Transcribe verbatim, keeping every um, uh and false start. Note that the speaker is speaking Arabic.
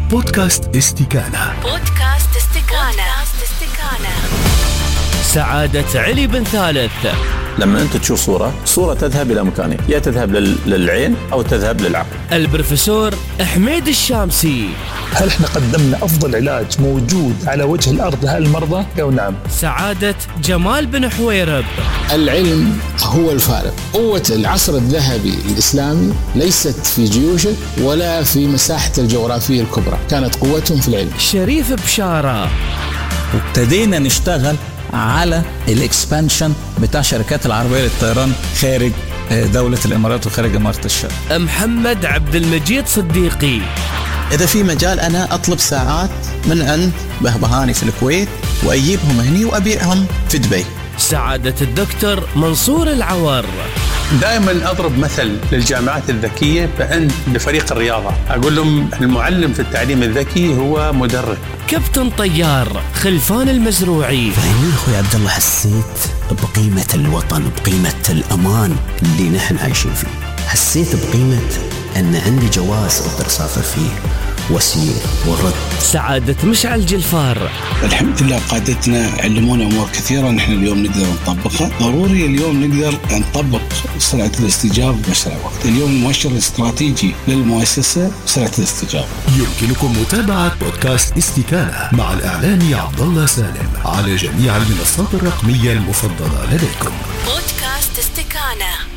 بودكاست استكانة. بودكاست استكانة. سعادة علي بن ثالث. لما أنت تشوف صورة صورة تذهب إلى مكانين، يا تذهب للعين أو تذهب للعقل. البروفيسور حميد الشامسي. هل احنا قدمنا أفضل علاج موجود على وجه الأرض لهالمرضى؟ أو نعم. سعادة جمال بن حويرب. العلم هو الفارق. قوة العصر الذهبي الإسلامي ليست في جيوشه ولا في مساحة الجغرافية الكبرى، كانت قوتهم في العلم. شريف بشارة. وابتدينا نشتغل على الاكسبانشن بتاع شركات العربية للطيران خارج دولة الإمارات وخارج إمارة الشرق. محمد عبد المجيد صديقي. إذا في مجال أنا أطلب ساعات من عند بهبهاني في الكويت وأجيبهم هني وأبيعهم في دبي. سعادة الدكتور منصور العور. دائما أضرب مثل للجامعات الذكية بأن لفريق الرياضة، أقول لهم المعلم في التعليم الذكي هو مدرب. كابتن طيار خلفان المزروعي. فهمني أخوي عبد الله، حسيت بقيمة الوطن، بقيمة الأمان اللي نحن عايشين فيه، حسيت بقيمة أن عندي جواز أقدر أسافر فيه وسير ورد. سعادة مشعل جلفار. الحمد لله قادتنا علمونا أمور كثيرة نحن اليوم نقدر نطبقها. ضروري اليوم نقدر نطبق سرعة الاستجابة بأسرع وقت. اليوم المؤشر الاستراتيجي للمؤسسة سرعة الاستجابة. يمكنكم متابعة بودكاست استكانة مع الإعلامي عبد الله سالم على جميع المنصات الرقمية المفضلة لديكم. بودكاست استكانة.